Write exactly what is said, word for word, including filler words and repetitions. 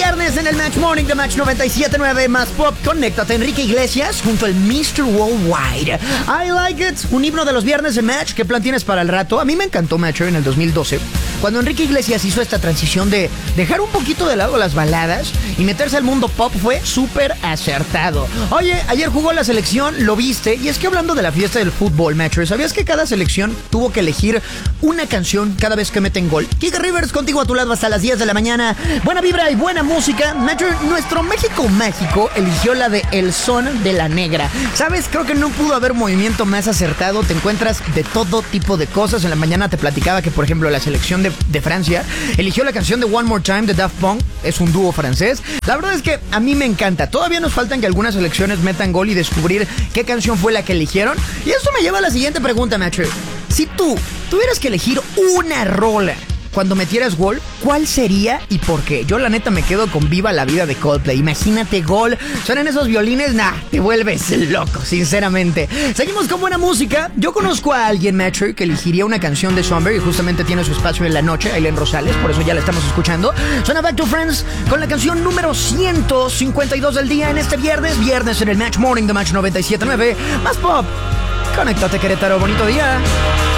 viernes en el Match Morning de Match noventa y siete punto nueve más pop. Conéctate, Enrique Iglesias junto al mister Worldwide. I Like It, un himno de los viernes de Match. ¿Qué plan tienes para el rato? A mí me encantó Match en el dos mil doce, cuando Enrique Iglesias hizo esta transición de dejar un poquito de lado las baladas y meterse al mundo pop. Fue súper acertado. Oye, ayer jugó la selección, lo viste, y es que hablando de la fiesta del fútbol, Match, ¿sabías que cada selección tuvo que elegir una canción cada vez que meten gol? Kike Rivers contigo a tu lado hasta las diez de la mañana. Buena vibra y buena música. Match, nuestro México Mágico eligió la de El Son de la Negra. ¿Sabes? Creo que no pudo haber movimiento más acertado. Te encuentras de todo tipo de cosas. En la mañana te platicaba que, por ejemplo, la selección de, de Francia eligió la canción de One More Time de Daft Punk. Es un dúo francés. La verdad es que a mí me encanta. Todavía nos faltan que algunas selecciones metan gol y descubrir qué canción fue la que eligieron. Y eso me lleva a la siguiente pregunta, Match. Si tú tuvieras que elegir una rola cuando metieras gol, ¿cuál sería y por qué? Yo la neta me quedo con Viva la Vida de Coldplay. Imagínate gol, suenan esos violines, nah, te vuelves loco, sinceramente. Seguimos con buena música. Yo conozco a alguien, Match, que elegiría una canción de Somber y justamente tiene su espacio en la noche, Aileen Rosales, por eso ya la estamos escuchando. Suena Back to Friends con la canción número ciento cincuenta y dos del día en este viernes, viernes en el Match Morning de Match noventa y siete punto nueve. Más pop. Conéctate, Querétaro, bonito día.